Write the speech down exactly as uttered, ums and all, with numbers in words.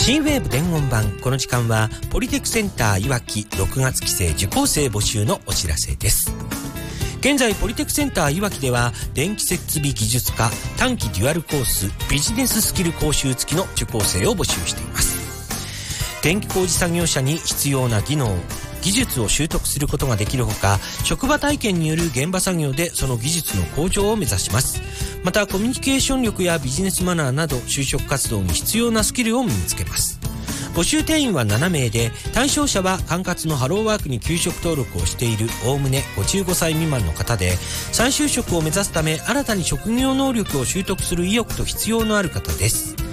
新ウェーブ伝言版。この時間はポリテクセンターいわきろくがつ期生受講生募集のお知らせです。現在ポリテクセンターいわきでは電気設備技術科短期デュアルコースビジネススキル講習付きの受講生を募集しています。電気工事作業者に必要な技能技術を習得することができるほか、職場体験による現場作業でその技術の向上を目指します。またコミュニケーション力やビジネスマナーなど就職活動に必要なスキルを身につけます。募集定員はななめいで、対象者は管轄のハローワークに求職登録をしているおおむねごじゅうごさい未満の方で、再就職を目指すため新たに職業能力を習得する意欲と必要のある方です。